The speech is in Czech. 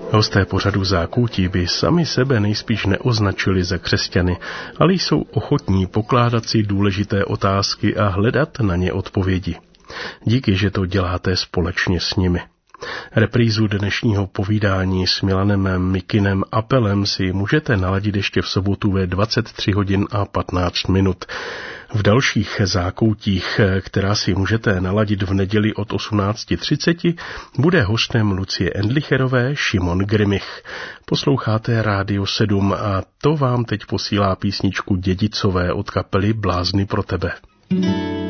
Hosté pořadu Zákoutí by sami sebe nejspíš neoznačili za křesťany, ale jsou ochotní pokládat si důležité otázky a hledat na ně odpovědi. Díky, že to děláte společně s nimi. Reprízu dnešního povídání s Milanem Mikinem Apelem si můžete naladit ještě v sobotu ve 23 hodin a 15 minut. V dalších Zákoutích, která si můžete naladit v neděli od 18:30, bude hostem Lucie Endlicherové Šimon Grimich. Posloucháte Rádio 7 a to vám teď posílá písničku Dědicové od kapely Blázni pro tebe.